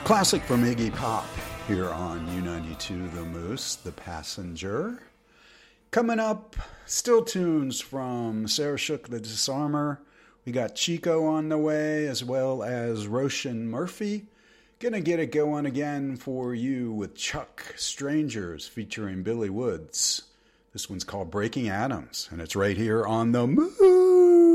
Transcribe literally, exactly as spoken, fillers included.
Classic from Iggy Pop here on U ninety-two The Moose, The Passenger. Coming up, still tunes from Sarah Shook the Disarmer. We got Chico on the way, as well as Roshan Murphy. Gonna get it going again for you with Chuck Strangers featuring Billy Woods. This one's called Breaking Atoms, and it's right here on The Moose.